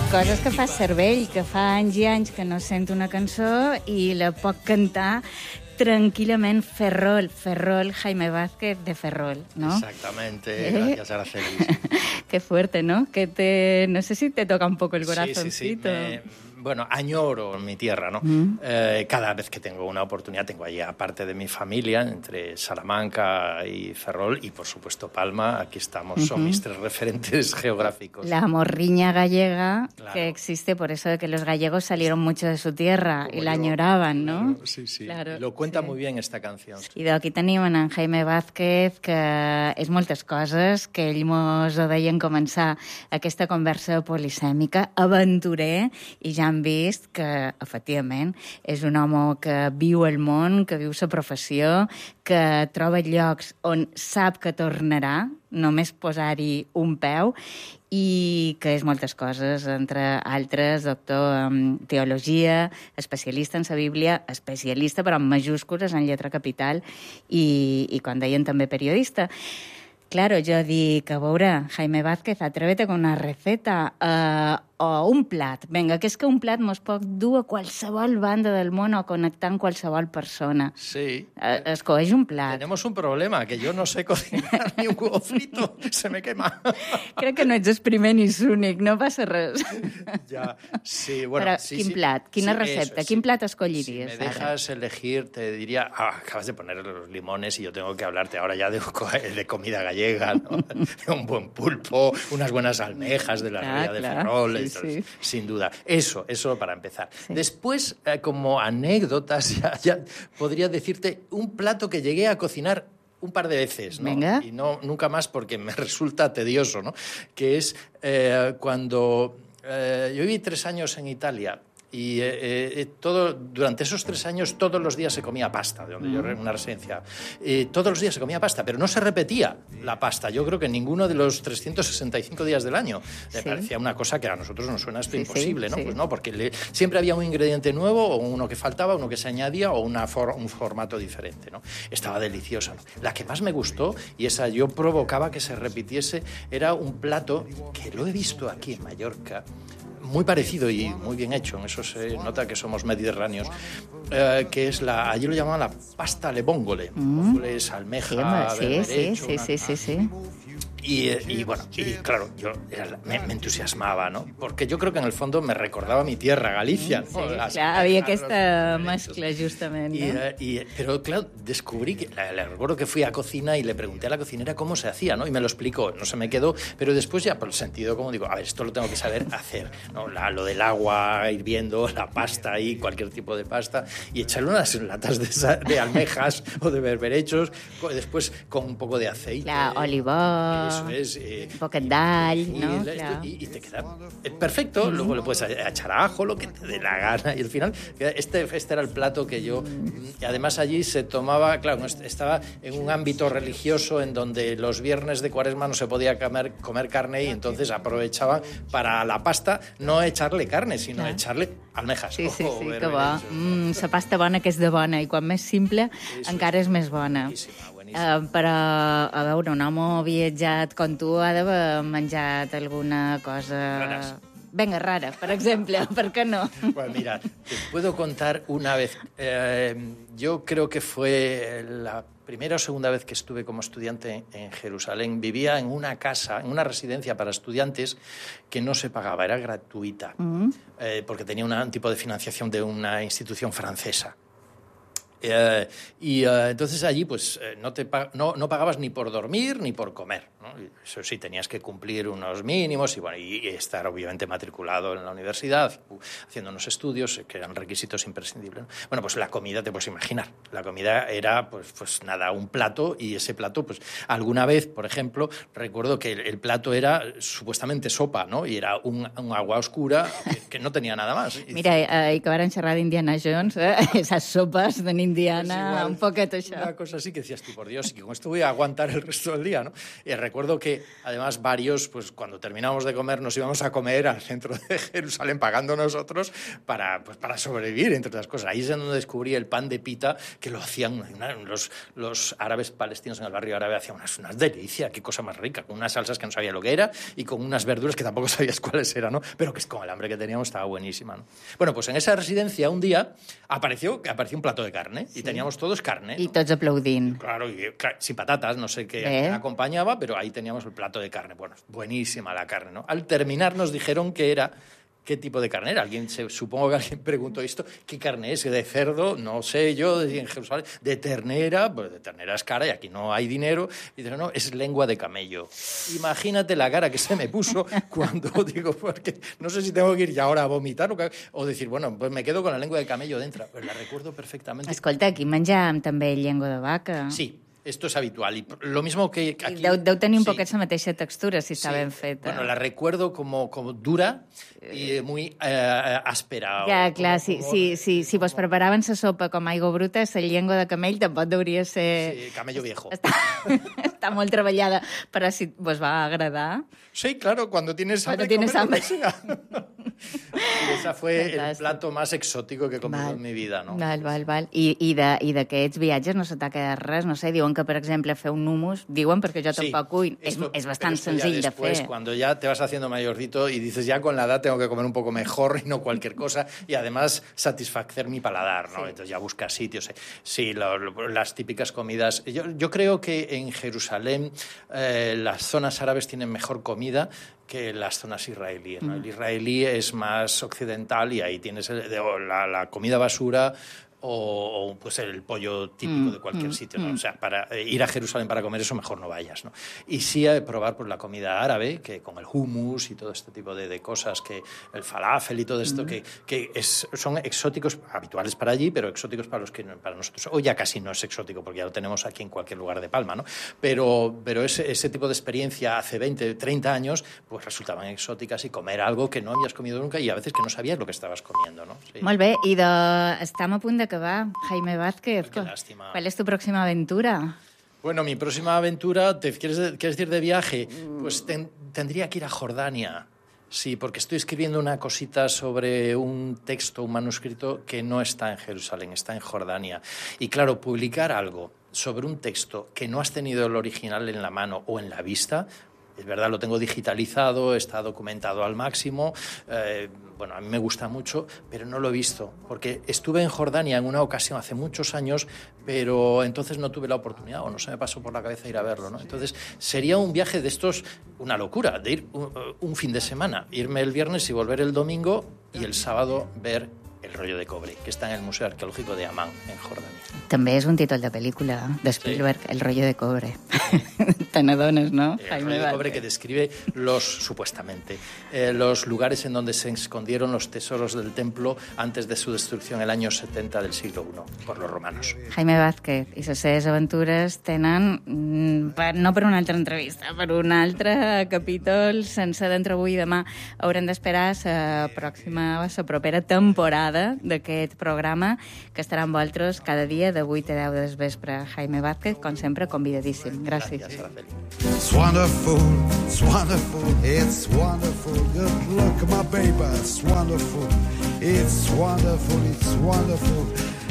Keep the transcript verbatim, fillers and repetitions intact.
Coses que fa cervell, que fa anys i anys que no sent una cançó i la pot cantar tranquilamente Ferrol, Ferrol, Jaime Vázquez de Ferrol, ¿no? Exactamente, ¿Eh? Gracias, Araceli. Qué fuerte, ¿no? Que te, no sé si te toca un poco el corazoncito. Sí, sí, sí. Me, bueno, añoro mi tierra, ¿no? Mm. Eh, cada vez que tengo una oportunidad, tengo allí, aparte de mi familia, entre Salamanca y Ferrol, y por supuesto Palma, aquí estamos, uh-huh. Son mis tres referentes geográficos. La morriña gallega, claro, que existe por eso de que los gallegos salieron mucho de su tierra Como y la yo, añoraban, ¿no? Claro, sí, sí. Claro, Lo cuenta sí. muy bien esta canción. I d'aquí tenim en Jaime Vázquez, que és moltes coses, que ell mos ho deia en començar aquesta conversa polisèmica, aventurer, i ja hem vist que, efectivament, és un home que viu el món, que viu la professió, que troba llocs on sap que tornarà, només posar-hi un peu, i que és moltes coses, entre altres, doctor en teologia, especialista en la Bíblia, especialista, però en majúscules, en lletra capital, i, i quan deien també periodista. Claro, jo dic, a veure, Jaime Vázquez, atrévete con una receta uh, o un plat. Vinga, que és que un plat mos pot dur a qualsevol banda del món o connectar amb qualsevol persona. Sí. Uh, escoge un plat. Tenemos un problema, que yo no sé cocinar ni un huevo frito, se me quema. Crec que no ets el primer ni l'únic, no passa res. Ja, sí, bueno... Però sí, quin sí. plat, quina sí, recepta, eso, quin sí. plat escolliries? Si me dejas ara? elegir, te diría, ah, acabas de poner los limones y yo tengo que hablarte ahora ya de, de comida gallega, ¿no? De un buen pulpo, unas buenas almejas de la claro, ría de claro. Ferrol, Sí, entonces, sí. sin duda. Eso, eso para empezar. Sí. Después, eh, como anécdotas, ya, ya podría decirte un plato que llegué a cocinar un par de veces, ¿no? Venga. Y no, nunca más porque me resulta tedioso, ¿no? Que es eh, cuando... Eh, yo viví tres años en Italia y eh, eh, todo, durante esos tres años todos los días se comía pasta, de donde mm. yo era una residencia. Eh, todos los días se comía pasta, pero no se repetía la pasta. Yo creo que en ninguno de los trescientos sesenta y cinco días del año. Me sí. parecía una cosa que a nosotros nos suena esto sí, imposible, sí, ¿no? Sí. Pues no, porque le, siempre había un ingrediente nuevo, o uno que faltaba, uno que se añadía, o una for, un formato diferente, ¿no? Estaba deliciosa, ¿no? La que más me gustó, y esa yo provocaba que se repitiese, era un plato que lo he visto aquí en Mallorca, muy parecido y muy bien hecho, en eso se nota que somos mediterráneos, eh, que es la, allí lo llamaban la pasta alle vongole, mm. vongole es almeja, sí, berberecho, sí, sí, sí, sí, sí. Y, y bueno, y claro, yo era, me, me entusiasmaba, ¿no? Porque yo creo que en el fondo me recordaba mi tierra, Galicia, ¿no? Sí, Las, clar, havia aquesta mescla, justament, y, no? Y, pero claro, descubrí que, le recuerdo que fui a cocina y le pregunté a la cocinera cómo se hacía, ¿no? Y me lo explicó, no se me quedó, pero después ya por el sentido, como digo, a ver, esto lo tengo que saber hacer, ¿no? La, lo del agua hirviendo, la pasta y cualquier tipo de pasta, y echarle unas latas de, de almejas o de berberechos, después con un poco de aceite. Clar, olivó... Eso es. Eh, un poquet d'all, ¿no? Y, claro. y, y te queda perfecto. Mm. Luego le puedes echar ajo, lo que te dé la gana. Y al final, este, este era el plato que yo... Y además allí se tomaba... Claro, estaba en un ámbito religioso en donde los viernes de Cuaresma no se podía comer, comer carne y entonces aprovechaban para la pasta no echarle carne, sino claro. echarle almejas. Sí, sí, oh, sí, que bo. Mm, la pasta bona que és de bona i quan més simple Eso encara és més bona. Boníssima. Uh, però, a veure, un home viatjat com tu ha d'haver menjat alguna cosa... Raras. Venga, rara, por ejemplo, ¿por qué no? Bueno, mira, te puedo contar una vez. Eh, yo creo que fue la primera o segunda vez que estuve como estudiante en Jerusalén. Vivía en una casa, en una residencia para estudiantes que no se pagaba, era gratuita, uh-huh. eh, porque tenía un tipo de financiación de una institución francesa. Eh, y eh, entonces allí pues eh, no, te no, no pagabas ni por dormir ni por comer, ¿no? Eso sí, tenías que cumplir unos mínimos y, bueno, y, y estar obviamente matriculado en la universidad, haciendo unos estudios que eran requisitos imprescindibles, ¿no? Bueno, pues la comida, te puedes imaginar, la comida era pues, pues nada, un plato, y ese plato pues alguna vez, por ejemplo, recuerdo que el, el plato era supuestamente sopa, ¿no? Y era un, un agua oscura que, que no tenía nada más. Mira, eh, i que varen xerrar d'Indiana Jones, eh? Esas sopes de Indiana, pues igual, un poquet això. Una cosa así que decías tú, por Dios, y que con esto voy a aguantar el resto del día, ¿no? Y recuerdo que, además, varios, pues cuando terminábamos de comer, nos íbamos a comer al centro de Jerusalén, pagando nosotros para, pues, para sobrevivir, entre otras cosas. Ahí es donde descubrí el pan de pita, que lo hacían una, los, los árabes palestinos en el barrio árabe, hacían unas, unas delicias, qué cosa más rica, con unas salsas que no sabía lo que era y con unas verduras que tampoco sabías cuáles eran, ¿no? Pero que con el hambre que teníamos estaba buenísima, ¿no? Bueno, pues en esa residencia un día apareció, apareció un plato de carne, sí, y teníamos todos carne, ¿no? Y todos aplaudint. Claro, y, claro, sin patatas, no sé qué ¿Eh? acompañaba, pero ahí teníamos el plato de carne. Bueno, buenísima la carne, ¿no? Al terminar nos dijeron que era... ¿Qué tipo de carne era? Alguien se, supongo que alguien preguntó esto. ¿Qué carne es? ¿De cerdo? No sé yo, de, en Jerusalén. ¿De ternera? Pues de ternera es cara y aquí no hay dinero. Y dijeron, no, es lengua de camello. Imagínate la cara que se me puso cuando digo, porque no sé si tengo que ir ya ahora a vomitar o, que, o decir, bueno, pues me quedo con la lengua de camello dentro. Pues la recuerdo perfectamente. Escolta, aquí menjàvem també llengua de vaca. Sí. Esto es habitual. Y lo mismo que aquí... Deu, deu tenir un sí. poquet la mateixa textura, si està sí. ben feta. Bueno, la recuerdo como, como dura y muy eh, áspera. Ja, o, clar, como, si, como, si, si, si vos preparaven la sopa com aigua bruta, la llengua de camell tampoc hauria ser... Sí, camello viejo. Està, està molt treballada, però si vos va agradar... Sí, claro, cuando tienes hambre, cuando tienes hambre. Y esa fue Fantàstic. El plato más exótico que he comido val. En mi vida, ¿no? Val, val, val. I, i d'aquests viatges no se t'ha quedat res? No sé, diuen que, per exemple, fer un hummus, diuen, perquè jo sí, tampoc cuino, esto, és, és bastant senzill después, de fer. Cuando ya te vas haciendo mayorcito y dices, ya con la edad tengo que comer un poco mejor y no cualquier cosa, y además satisfacer mi paladar, ¿no? Sí. Entonces ya buscas sitios. Sí, lo, lo, las típicas comidas. Yo, yo creo que en Jerusalén eh, las zonas árabes tienen mejor comida que las zonas israelíes, ¿no? Mm. El israelí es más occidental y ahí tienes el, la, la comida basura o, o pues el pollo típico mm, de cualquier mm, sitio, ¿no? Mm. O sea, para eh, ir a Jerusalén para comer eso mejor no vayas, ¿no? Y sí a probar pues la comida árabe, que con el hummus y todo este tipo de, de cosas, que el falafel y todo esto, mm. que, que es, son exóticos, habituales para allí, pero exóticos para los que para nosotros, o ya casi no es exótico, porque ya lo tenemos aquí en cualquier lugar de Palma, ¿no? Pero, pero ese, ese tipo de experiencia hace veinte, treinta años, pues resultaban exóticas y comer algo que no habías comido nunca y a veces que no sabías lo que estabas comiendo, ¿no? Sí. Molt bé, i de... estem a punt d'acabar. Jaime Vázquez, qué lástima. ¿Cuál es tu próxima aventura? Bueno, mi próxima aventura, ¿te quieres, quieres decir de viaje? Pues ten, tendría que ir a Jordania. Sí, porque estoy escribiendo una cosita sobre un texto, un manuscrito que no está en Jerusalén, está en Jordania. Y claro, publicar algo sobre un texto que no has tenido el original en la mano o en la vista, es verdad, lo tengo digitalizado, está documentado al máximo, eh, bueno, a mí me gusta mucho, pero no lo he visto, porque estuve en Jordania en una ocasión hace muchos años, pero entonces no tuve la oportunidad o no se me pasó por la cabeza ir a verlo, ¿no? Entonces sería un viaje de estos, una locura, de ir un, un fin de semana, irme el viernes y volver el domingo y el sábado ver El rollo de cobre, que está en el Museo Arqueológico de Amán, en Jordania. També és un títol de pel·lícula de Spielberg, sí. El rollo de cobre. Te n'adones, ¿no? El Jaime rollo de cobre que describe los, supuestamente, eh, los lugares en donde se escondieron los tesoros del templo antes de su destrucción el año setenta del siglo primero por los romanos. Jaime Vázquez i les seves aventures tenen, no per una altra entrevista, per un altre capítol sense d'entre avui i demà. Haurem d'esperar la pròxima, la propera temporada d'aquest programa, que estarà amb vosaltres cada dia de vuit a deu del vespre. Jaime Vázquez, com sempre, convidadíssim. Gràcies. Gràcies, Araceli. It's wonderful, it's wonderful, it's wonderful. Good luck, my baby, it's wonderful, it's wonderful, it's wonderful.